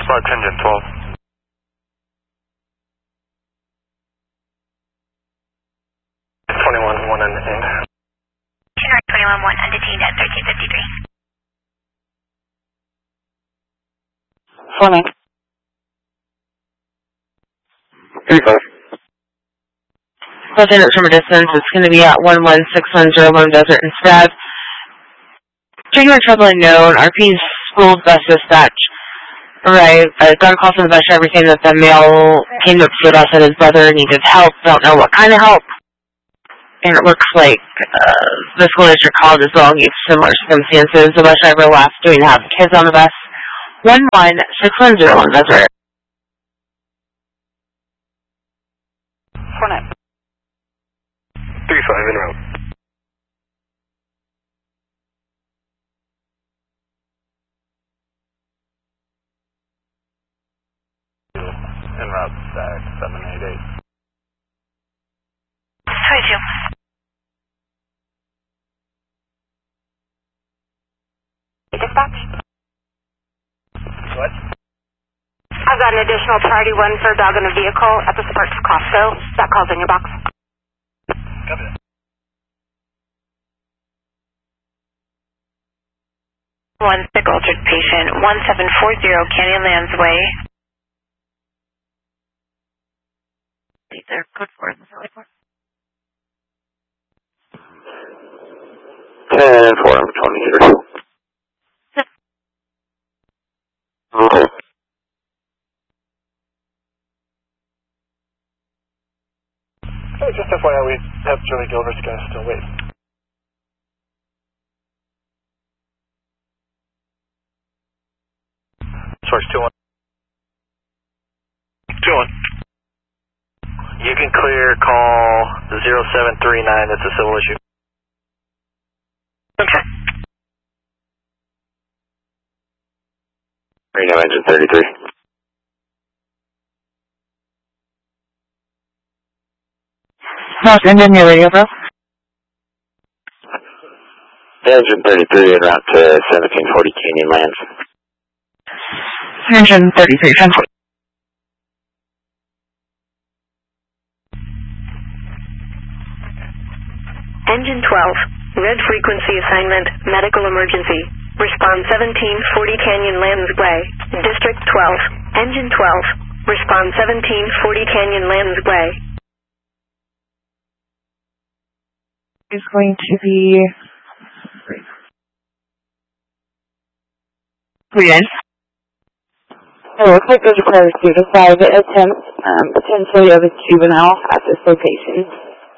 Dispatch engine 12. One undetained. 21-1 undetained at 1353. 49. 35. Closing it from a distance, it's going to be at 11610 Desert instead. Particular trouble unknown, RP's school's best dispatch. Alright, I got a call from the bus driver saying that the male came up to us that his brother needed help. Don't know what kind of help. And it looks like the school district called as well and gave similar circumstances. The bus driver left doing have kids on the bus. 11610 Desert. 49. 35 en route. En route stack 788. 22. Dispatch? What? I've got an additional priority 1 for a dog in a vehicle at the Sparks Costco. That call's in your box. Copy that. 1 sick altered patient, 1740 Canyonlands Way. There, code 4 in the Valley 4. 10-4, I'm 23. Okay. So just FYI, we have Joey Gilbert's guys still waiting. Source 2-1. 2-1. You can clear call 0739, that's a civil issue. Okay. Reno engine 33. How's engine your radio, bro? Engine 33 en route to 1740 Canyonlands. Engine 33, 10-4. Engine 12, red frequency assignment, medical emergency. Respond 1740 Canyonlands Way, District 12. Engine 12, respond 1740 Canyonlands Way. Is going to be... Weird. It looks like there's a prior suicide attempt, potentially of a juvenile at this location.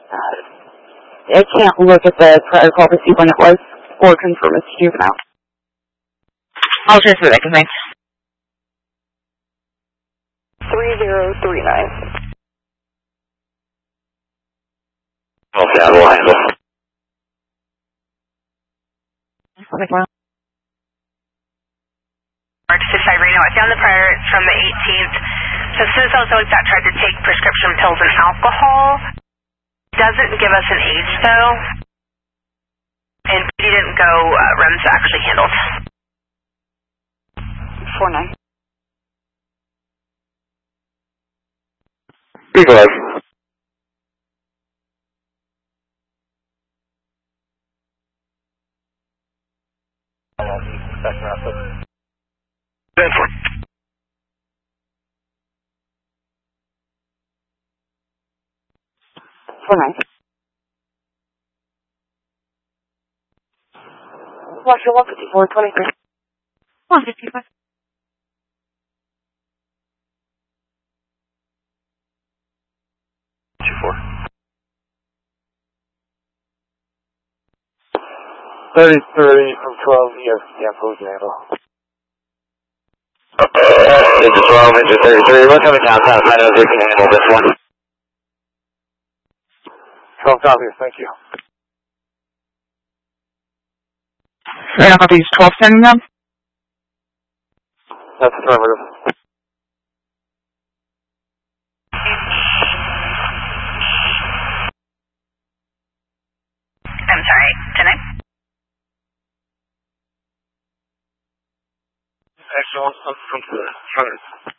I can't look at the prior call to see when it was or confirm it's juvenile. I'll transfer that, thanks. 3039. Okay, I will handle. Suicide Reno. I found the prior from the 18th. So suicidal dogs that tried to take prescription pills and alcohol. Doesn't give us an age though. And he didn't go REMS actually handled. 49. 35. Stanford. Nice. Watch your 154, 23. 155. 24. 30 from 12, yes, yeah, close handle. Engine 12, engine 33, we're coming downtown, I know we can handle this one. 12 copies, thank you. Right on these 12 sending them? That's affirmative. I'm sorry, tonight? Extra 1 from the front.